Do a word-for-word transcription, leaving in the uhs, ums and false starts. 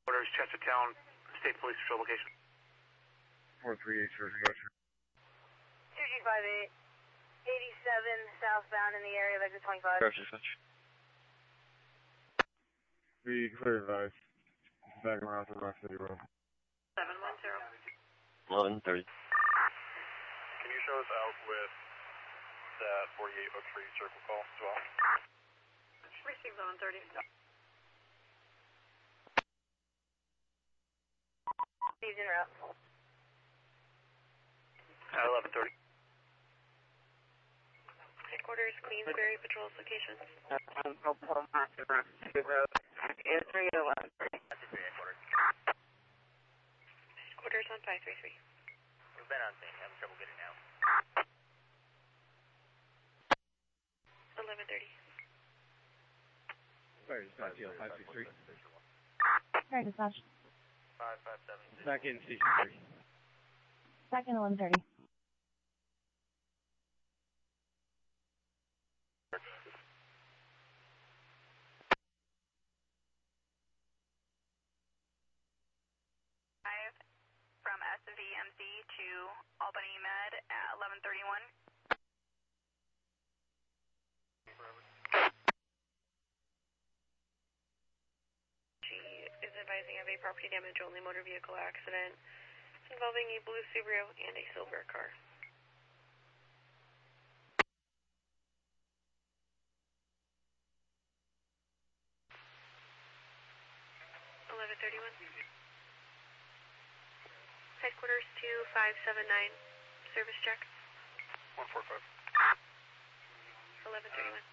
Orders Chestertown State Police Patrol location. four three eight, George Gotcha. two G five eight, eighty-seven southbound in the area of exit twenty-five. Gotcha, gotcha. Be clear advice. Back around to Rock City Road. seven one zero. eleven thirty. Can you show us out with that forty-eight Oak Street circle call as well? Receive eleven thirty. Steve's en route. At eleven thirty. Headquarters, Queensberry Patrol's location. three eleven. Headquarters on five three three. We've been on thing. Having trouble getting out. eleven thirty. Sorry, dispatch, five six three. Sorry, dispatch. five five seven. Back in station three. Second, eleven thirty. Five from S V M C to Albany Med at eleven thirty-one. She is advising of a property damage only motor vehicle accident involving a blue Subaru and a silver car. eleven thirty-one. Headquarters two five seven nine. Service check. one four five. eleven thirty-one.